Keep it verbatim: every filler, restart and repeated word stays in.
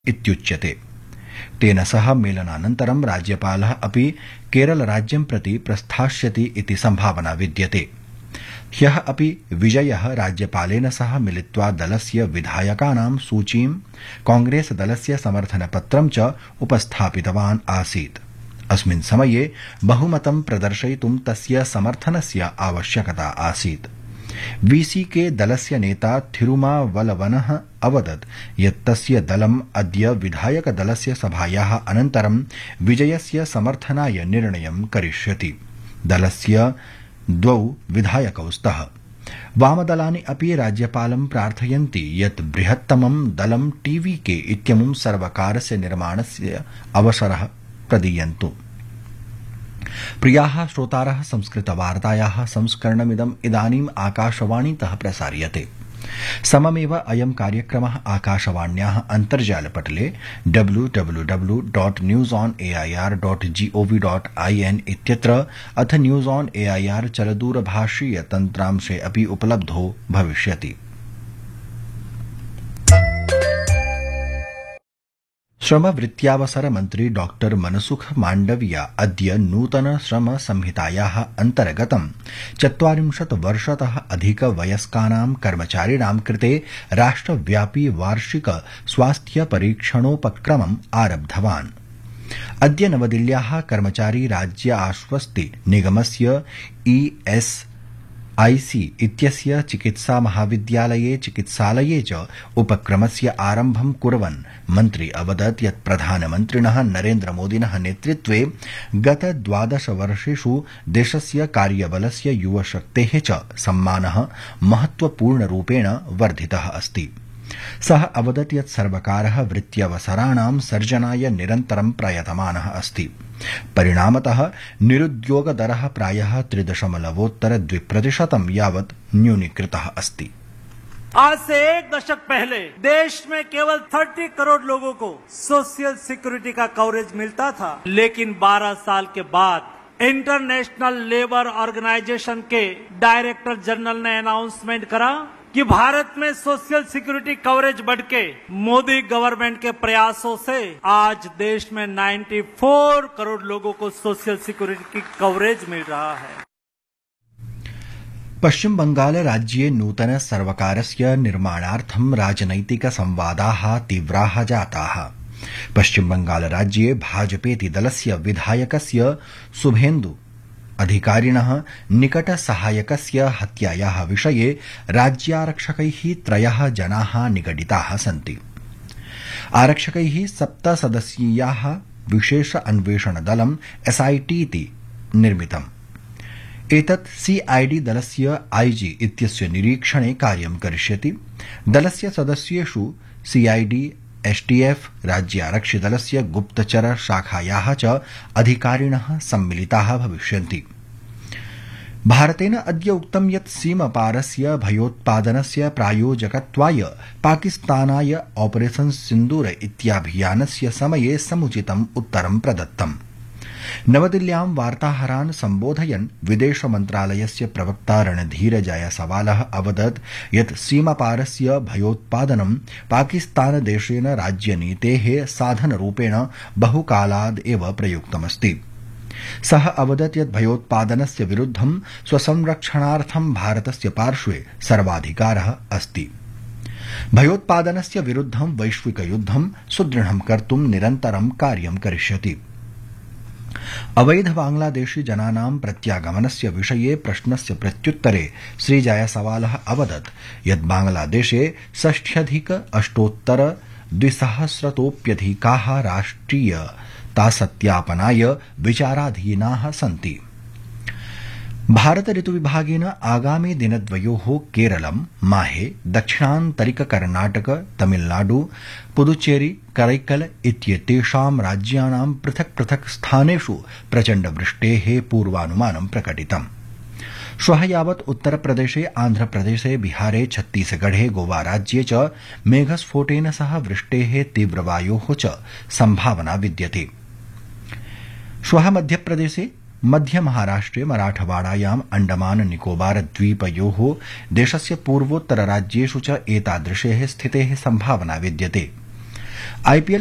इत्युच्यते। तेन सह मेलनानन्तरं राज्यपालः अपि केरलराज्यं प्रति प्रस्थास्यति इति सम्भावना विद्यते। ह्यः अपि विजयः राज्यपालेन सह मिलित्वा दलस्य विधायकानां सूचीं कांग्रेसदलस्य समर्थनपत्रं च उपस्थापितवान् आसीत्। अस्मिन् समये बहुमतं प्रदर्शयितुं तस्य समर्थनस्य आवश्यकता आसीत्। वीसीके दलस्य नेता थिरुमावलवनः अवदत् यत् तस्य दलम् अद्य विधायकदलस्य सभायाः अनन्तरं विजयस्य समर्थनाय निर्णयं करिष्यति। दलस्य द्वौ विधायकौ स्तः। वामदलानि अपि राज्यपालं प्रार्थयन्ति यत् बृहत्तमं दलं टीवीके इत्यमुं सर्वकारस्य निर्माणस्य अवसरः प्रदीयन्तु। प्रियाः श्रोतारः, संस्कृतवार्तायाः संस्करणमिदम् इदानीम् आकाशवाणीतः प्रसार्यते। सममेव अयं कार्यक्रमः आकाशवाण्याः अन्तर्जालपटले W W W dot news on A I R dot gov dot I N इत्यत्र अथ news on A I R चलदूरभाषीय तन्त्रांशे अपि उपलब्धो भविष्यति। श्रमवृत्त्यावसर मन्त्री डॉक्टर मनसुख माण्डविया अद्य नूतन श्रम संहितायाः अन्तर्गतं चत्वारिंशत् वर्षतः अधिक वयस्कानां कर्मचारिणां कृते राष्ट्रव्यापी वार्षिक स्वास्थ्य परीक्षणोपक्रमम् आरब्धवान्। अद्य नवदिल्ल्याः कर्मचारी राज्य आश्वस्ति निगमस्य ई एस आई सी इत्यस्य चिकित्सा महाविद्यालये चिकित्सालये च उपक्रमस्य आरम्भं कुर्वन् मन्त्री अवदत् यत् प्रधानमन्त्रिणः नरेन्द्रमोदिनः नेतृत्वे गत द्वादश वर्षेषु देशस्य कार्यबलस्य युवशक्तेः च सम्मानः महत्वपूर्णरूपेण वर्धितः अस्ति। सः अवदत् यत् सर्वकारः वृत्त्यवसराणां सर्जनाय निरन्तरं प्रयतमानः अस्ति। परिणामतः निरुद्योगदरः प्रायः त्रिदशमलवोत्तर द्विप्रतिशतं यावत् न्यूनीकृतः अस्ति। आज से एक दशक पहले देश में केवल तीस करोड़ लोगों को सोशल सिक्योरिटी का कवरेज मिलता था, लेकिन बारह साल के बाद इंटरनेशनल लेबर ऑर्गेनाइजेशन के डायरेक्टर जनरल ने अनाउंसमेंट करा कि भारत में सोशल सिक्योरिटी कवरेज बढ़ के मोदी गवर्नमेंट के प्रयासों से आज देश में चौरानवे करोड़ लोगों को सोशल सिक्योरिटी की कवरेज मिल रहा है। पश्चिम बंगाल राज्ये नूतन सर्वकारस्य निर्माणार्थं राजनैतिक संवादाः तीव्राः जाताः। पश्चिम बंगाल राज्ये भाजपेति दलस्य विधायकस्य शुभेन्दु अधिकारिणः निकट सहायकस्य हत्यायाः विषये राज्यारक्षकैः त्रयः जनाः निगडिताः सन्ति। आरक्षकैः सप्तसदस्यीयाः विशेष अन्वेषण दलम् एस आई टी इति निर्मितम्। एतत् सी आई डी दलस्य आई जी इत्यस्य निरीक्षणे कार्यं करिष्यति। दलस्य सदस्येषु C I D S T F राज्यारक्षिदलस्य गुप्तचर शाखायाः च अधिकारिणः सम्मिलिताः भविष्यन्ति। भारतेन अद्य उक्तं यत् सीमपारस्य भयोत्पादनस्य प्रायोजकत्वाय पाकिस्तानाय ऑपरेशन सिन्दूर इत्याभियानस्य समये समुचितम् उत्तरं प्रदत्तम्। नवदिल्ल्यां वार्ताहरान् सम्बोधयन् विदेश मन्त्रालयस्य प्रवक्ता रणधीर जयसवालः अवदत् यत् सीमापारस्य भयोत्पादनं पाकिस्तानदेशेन राज्यनीतेः साधनरूपेण बहुकालाद् एव प्रयुक्तमस्ति। सः अवदत् यत् भयोत्पादनस्य विरुद्धं स्वसंरक्षणार्थं भारतस्य पार्श्वे सर्वाधिकारः अस्ति। भयोत्पादनस्य विरुद्धं वैश्विकयुद्धं सुदृढं कर्तुं निरन्तरं कार्यं करिष्यति। अवैध बांग्लादेशी जनानां प्रत्यागमनस्य विषये प्रश्नस्य प्रत्युत्तरे श्रीजयसवालः अवदत् यत् बांग्लादेशे षष्ठ्यधिक अष्टोत्तर द्विसहस्रतोऽप्यधिकाः राष्ट्रियतासत्यापनाय विचाराधीनाः सन्ति। भारत ऋतुविभागेन आगामि दिनद्वयोः केरलं, माहे, दक्षिणान्तरिक कर्णाटक, तमिलनाडु, पुदुचेरी, करैकल इत्येतेषां राज्यानां पृथक् पृथक् स्थानेषु प्रचण्डवृष्टेः पूर्वानुमानं प्रकटितम्। श्वः यावत् उत्तरप्रदेशे, आन्ध्रप्रदेशे, बिहारे, छत्तीसगढ़े, गोवाराज्ये च मेघस्फोटेन सह वृष्टेः तीव्रवायोः च सम्भावना विद्यते। श्वः मध्यप्रदेशे, मध्य महाराष्ट्रे, मराठवाड़ायाम्, अंडमान निकोबार द्वीपयोः देशस्य पूर्वोत्तर राज्येषु च एतादृशेः स्थितेः सम्भावना विद्यते। आईपीएल